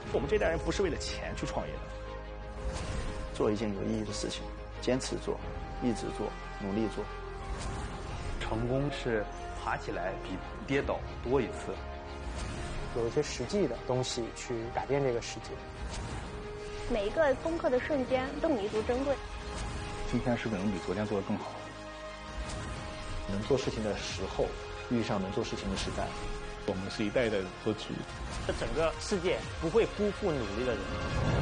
我们这代人不是为了钱去创业的， 做一件有意义的事情，坚持做，一直做，努力做。 成功是爬起来比跌倒多一次。 有一些实际的东西去改变这个世界。 每一个攻克的瞬间都弥足珍贵。 今天是不是能比昨天做得更好？ 能做事情的时候，遇上能做事情的时代。 我们是一代代做主。 这整个世界不会辜负努力的人。